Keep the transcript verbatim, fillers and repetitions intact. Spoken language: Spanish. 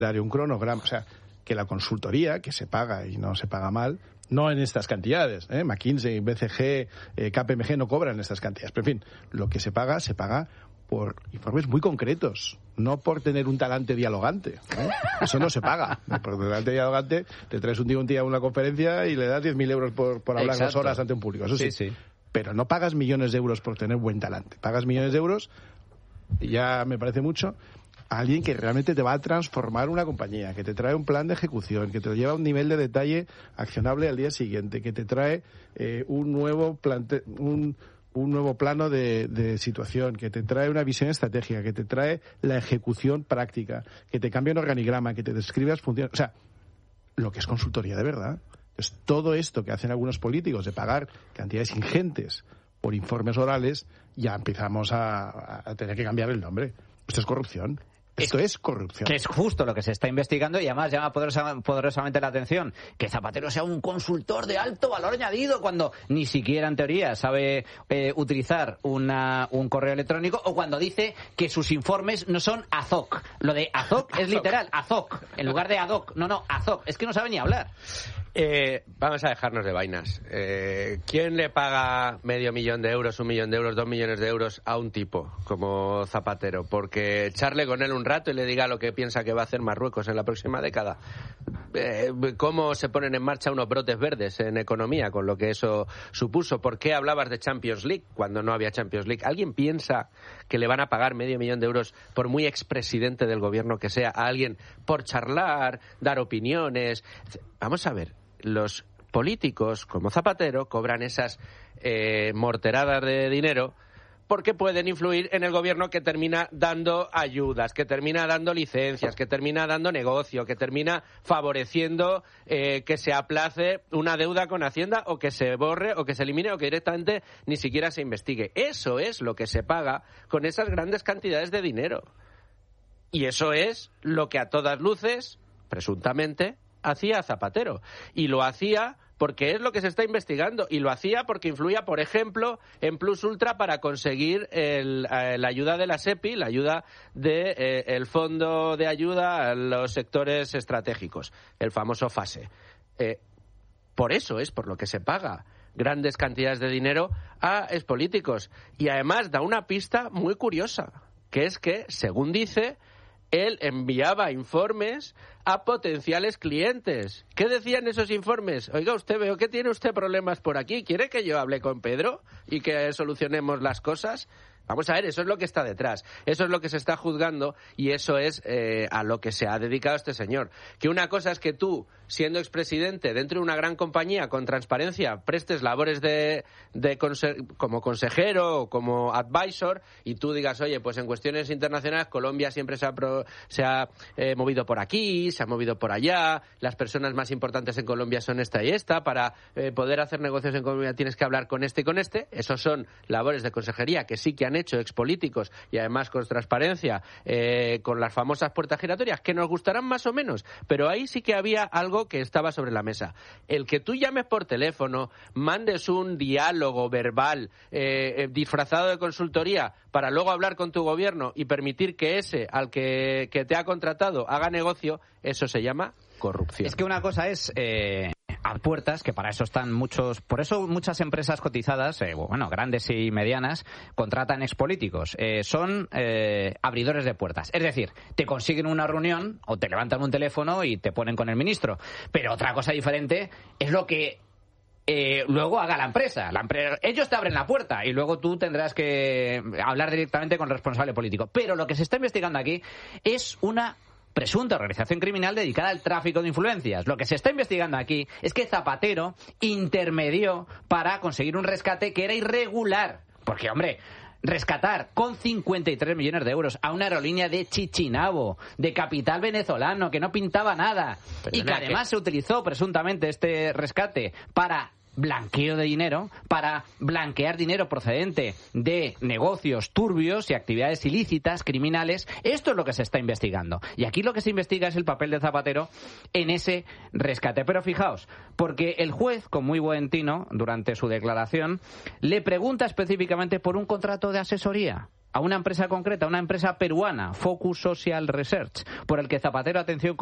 un cronograma, o sea, que la consultoría, que se paga y no se paga mal, no en estas cantidades, ¿eh? McKinsey, B C G, eh, K P M G no cobran estas cantidades, pero en fin, lo que se paga, se paga por informes muy concretos, no por tener un talante dialogante, ¿eh? Eso no se paga. Por talante dialogante te traes un día un día a una conferencia y le das diez mil euros por, por hablar Exacto. dos horas ante un público, eso sí. Sí, sí. Pero no pagas millones de euros por tener buen talante, pagas millones de euros, y ya me parece mucho, a alguien que realmente te va a transformar una compañía, que te trae un plan de ejecución, que te lleva a un nivel de detalle accionable al día siguiente, que te trae eh, un nuevo plante un, un nuevo plano de, de situación, que te trae una visión estratégica, que te trae la ejecución práctica, que te cambia un organigrama, que te describe las funciones. O sea, lo que es consultoría de verdad. Entonces, todo esto que hacen algunos políticos de pagar cantidades ingentes por informes orales, ya empezamos a, a tener que cambiar el nombre. Esto es corrupción. Esto es, es corrupción. Que es justo lo que se está investigando y además llama poderosa, poderosamente la atención que Zapatero sea un consultor de alto valor añadido cuando ni siquiera en teoría sabe eh, utilizar una, un correo electrónico, o cuando dice que sus informes no son A Z O C. Lo de A Z O C es literal, A Z O C, en lugar de ad hoc. No, no, A Z O C. Es que no sabe ni hablar. Eh, vamos a dejarnos de vainas. Eh, ¿Quién le paga medio millón de euros, un millón de euros, dos millones de euros a un tipo como Zapatero? Porque charle con él un rato y le diga lo que piensa que va a hacer Marruecos en la próxima década. Eh, ¿Cómo se ponen en marcha unos brotes verdes en economía con lo que eso supuso? ¿Por qué hablabas de Champions League cuando no había Champions League? ¿Alguien piensa que le van a pagar medio millón de euros, por muy expresidente del gobierno que sea, a alguien por charlar, dar opiniones? Vamos a ver. Los políticos, como Zapatero, cobran esas eh, morteradas de dinero porque pueden influir en el gobierno, que termina dando ayudas, que termina dando licencias, que termina dando negocio, que termina favoreciendo eh, que se aplace una deuda con Hacienda, o que se borre, o que se elimine, o que directamente ni siquiera se investigue. Eso es lo que se paga con esas grandes cantidades de dinero. Y eso es lo que a todas luces, presuntamente, hacía Zapatero, y lo hacía porque es lo que se está investigando, y lo hacía porque influía, por ejemplo, en Plus Ultra para conseguir el, eh, la ayuda de la SEPI, la ayuda del de, eh, Fondo de Ayuda a los Sectores Estratégicos, el famoso FASE. Eh, por eso es por lo que se paga grandes cantidades de dinero a expolíticos, y además da una pista muy curiosa, que es que, según dice, él enviaba informes a potenciales clientes. ¿Qué decían esos informes? Oiga, usted, veo que tiene usted problemas por aquí. ¿Quiere que yo hable con Pedro y que solucionemos las cosas? Vamos a ver, eso es lo que está detrás. Eso es lo que se está juzgando, y eso es eh, a lo que se ha dedicado este señor. Que una cosa es que tú, siendo expresidente dentro de una gran compañía con transparencia, prestes labores de, de conse- como consejero o como advisor, y tú digas, oye, pues en cuestiones internacionales Colombia siempre se ha, pro, se ha eh, movido por aquí, se ha movido por allá, las personas más importantes en Colombia son esta y esta, para eh, poder hacer negocios en Colombia tienes que hablar con este y con este. Esos son labores de consejería que sí que han hecho expolíticos, y además con transparencia, eh, con las famosas puertas giratorias, que nos gustarán más o menos, pero ahí sí que había algo que estaba sobre la mesa. El que tú llames por teléfono, mandes un diálogo verbal eh, eh, disfrazado de consultoría para luego hablar con tu gobierno y permitir que ese al que, que te ha contratado haga negocio, eso se llama corrupción. Es que una cosa es eh, a puertas, que para eso están muchos, por eso muchas empresas cotizadas, eh, bueno, grandes y medianas, contratan expolíticos. Eh, son eh, abridores de puertas. Es decir, te consiguen una reunión o te levantan un teléfono y te ponen con el ministro. Pero otra cosa diferente es lo que Eh, luego haga la empresa. la empresa. Ellos te abren la puerta y luego tú tendrás que hablar directamente con el responsable político. Pero lo que se está investigando aquí es una presunta organización criminal dedicada al tráfico de influencias. Lo que se está investigando aquí es que Zapatero intermedió para conseguir un rescate que era irregular. Porque, hombre, rescatar con cincuenta y tres millones de euros a una aerolínea de Chichinabo, de capital venezolano, que no pintaba nada, Perdona, y que además que... se utilizó presuntamente este rescate para blanqueo de dinero, para blanquear dinero procedente de negocios turbios y actividades ilícitas, criminales. Esto es lo que se está investigando. Y aquí lo que se investiga es el papel de Zapatero en ese rescate. Pero fijaos, porque el juez, con muy buen tino, durante su declaración, le pregunta específicamente por un contrato de asesoría. a una empresa concreta, a una empresa peruana, Focus Social Research, por el que Zapatero, atención,